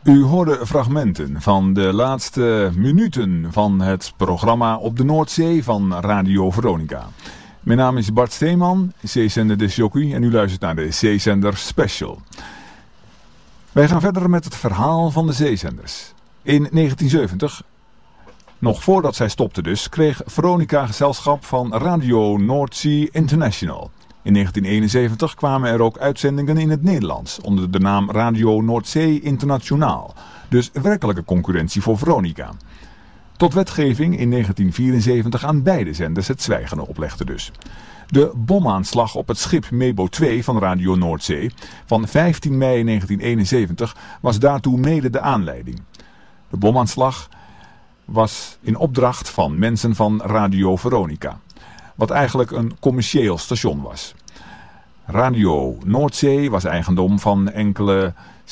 U hoorde fragmenten van de laatste minuten van het programma Op de Noordzee van Radio Veronica. Mijn naam is Bart Steeman, zeezender de Jockey en u luistert naar de Zeezender Special. Wij gaan verder met het verhaal van de zeezenders. In 1970, nog voordat zij stopte dus, kreeg Veronica gezelschap van Radio Noordzee International. In 1971 kwamen er ook uitzendingen in het Nederlands onder de naam Radio Noordzee Internationaal. Dus werkelijke concurrentie voor Veronica. Tot wetgeving in 1974 aan beide zenders het zwijgen oplegde dus. De bomaanslag op het schip Mebo 2 van Radio Noordzee van 15 mei 1971 was daartoe mede de aanleiding. De bomaanslag was in opdracht van mensen van Radio Veronica, wat eigenlijk een commercieel station was. Radio Noordzee was eigendom van enkele